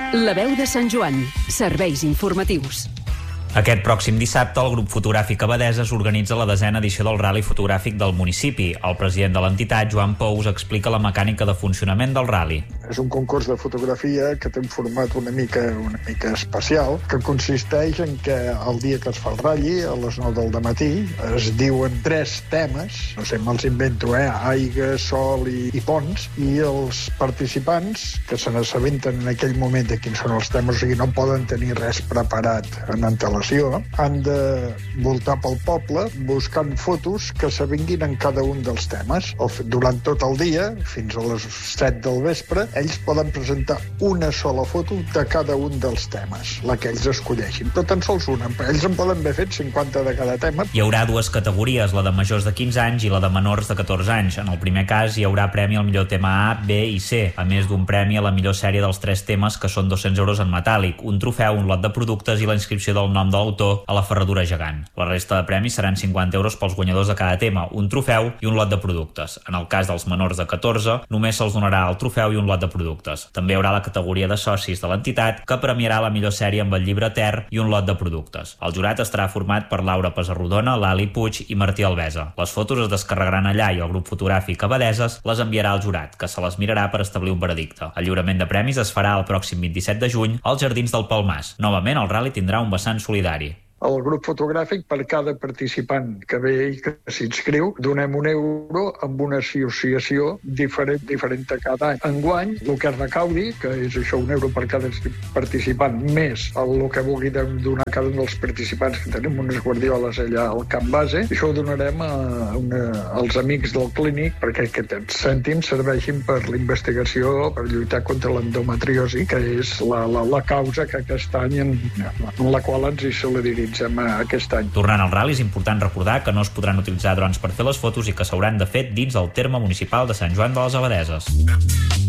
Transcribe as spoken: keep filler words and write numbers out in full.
La veu de Sant Joan. Serveis informatius. Aquest pròxim dissabte, el grup fotogràfic Abadeses organitza la desena edició del Rally Fotogràfic del municipi. El president de l'entitat, Joan Pous, explica la mecànica de funcionament del rally. És un concurs de fotografia que té un format una mica, una mica especial, que consisteix en que el dia que es fa el rally, a les nou del dematí, es diuen tres temes, no sé, me'ls invento, eh? Aigua, sol i, i ponts, i els participants, que se n'assabenten en aquell moment de quins són els temes, o sigui, no poden tenir res preparat en antelació, han de voltar pel poble buscant fotos que s'avinguin en cada un dels temes. Durant tot el dia, fins a les set del vespre, ells poden presentar una sola foto de cada un dels temes, la que ells escolleixin, però tan sols una. Ells en poden haver fet cinquanta de cada tema. Hi haurà dues categories, la de majors de quinze anys i la de menors de catorze anys. En el primer cas hi haurà premi al millor tema A, B i C, a més d'un premi a la millor sèrie dels tres temes, que són dos-cents euros en metàl·lic, un trofeu, un lot de productes i la inscripció del nom de l'autor a la ferradura gegant. La resta de premis seran cinquanta euros pels guanyadors de cada tema, un trofeu i un lot de productes. En el cas dels menors de catorze, només se'ls donarà el trofeu i un lot de productes. També hi haurà la categoria de socis de l'entitat, que premiarà la millor sèrie amb el llibre Ter i un lot de productes. El jurat estarà format per Laura Pesarrodona, Lali Puig i Martí Albesa. Les fotos es descarregaran allà i el grup fotogràfic Abadeses les enviarà al jurat, que se les mirarà per establir un veredicte. El lliurament de premis es farà el pròxim vint-i-set de juny als Jardins del Palmàs. Novament, el rally tindrà un vessant solidari. El grup fotogràfic, per cada participant que ve i que s'inscriu, donem un euro amb una associació diferent, diferent a cada any. Enguany, el que es recaudi, que és això, un euro per cada participant, més el que vulgui donar cada un dels participants, que tenim unes guardioles allà al camp base, això ho donarem a una, als amics del clínic perquè aquests cèntims serveixin per l'investigació, per lluitar contra l'endometriosi, que és la, la, la causa que aquest any en, en la qual ens hi solidaritzem aquest any. Tornant al rally, és important recordar que no es podran utilitzar drons per fer les fotos i que s'hauran de fer dins del terme municipal de Sant Joan de les Abadeses.